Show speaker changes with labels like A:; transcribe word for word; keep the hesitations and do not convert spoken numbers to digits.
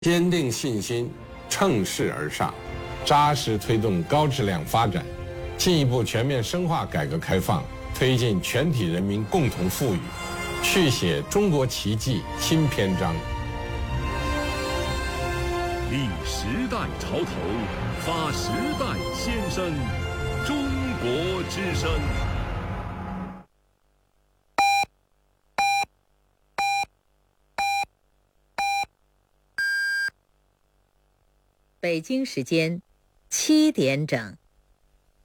A: 坚定信心，乘势而上，扎实推动高质量发展，进一步全面深化改革开放，推进全体人民共同富裕，续写中国奇迹新篇章。
B: 立时代潮头，发时代先声，中国之声。
C: 北京时间七点整。